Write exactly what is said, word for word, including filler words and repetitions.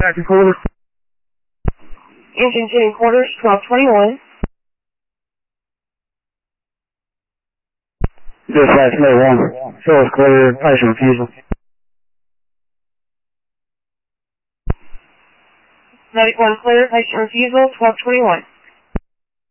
Active quarters. Engine getting quarters, twelve twenty-one. Dispatch May one. Show is clear. Ice refusal. ninety-one clear, ice refusal, twelve twenty-one.